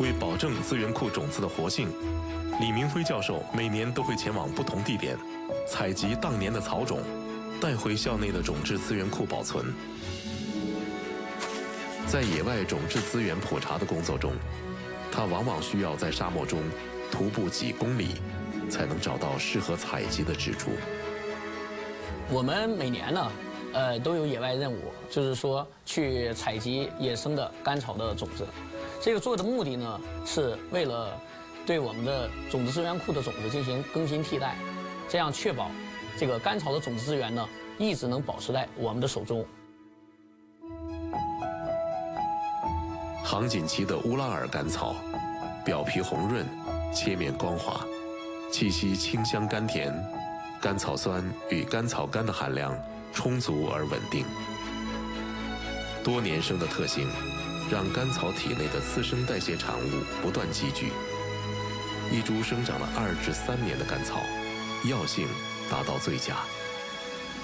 为保证资源库种子的活性，李明辉教授每年都会前往不同地点，采集当年的草种，带回校内的种质资源库保存。在野外种质资源普查的工作中，他往往需要在沙漠中徒步几公里，才能找到适合采集的植株。 我们每年呢，都有野外任务，就是说去采集野生的甘草的种子。这个做的目的呢，是为了对我们的种子资源库的种子进行更新替代，这样确保这个甘草的种子资源呢，一直能保持在我们的手中。 杭锦旗的乌拉尔甘草，表皮红润，切面光滑，气息清香甘甜，甘草酸与甘草苷的含量充足而稳定。多年生的特性，让甘草体内的次生代谢产物不断积聚。一株生长了2至3年的甘草，药性达到最佳。